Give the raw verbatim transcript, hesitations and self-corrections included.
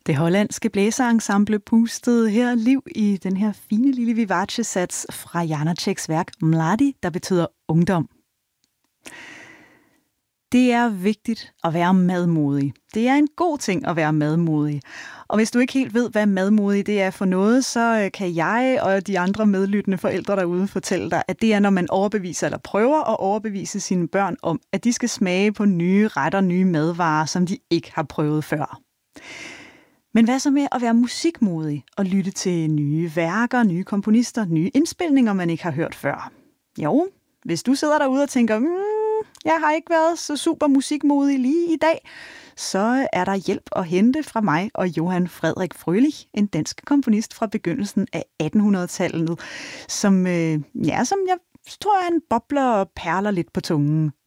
Det hollandske blæserensemble pustede her liv i den her fine lille vivace-sats fra Janaceks værk Mladi, der betyder ungdom. Det er vigtigt at være madmodig. Det er en god ting at være madmodig. Og hvis du ikke helt ved, hvad madmodig det er for noget, så kan jeg og de andre medlyttende forældre derude fortælle dig, at det er, når man overbeviser eller prøver at overbevise sine børn om, at de skal smage på nye retter, nye madvarer, som de ikke har prøvet før. Men hvad så med at være musikmodig og lytte til nye værker, nye komponister, nye indspilninger, man ikke har hørt før? Jo, hvis du sidder derude og tænker, mm, jeg har ikke været så super musikmodig lige i dag, så er der hjælp at hente fra mig og Johan Frederik Frølich, en dansk komponist fra begyndelsen af attenhundredetallet, som, øh, ja, som jeg tror, han bobler og perler lidt på tungen.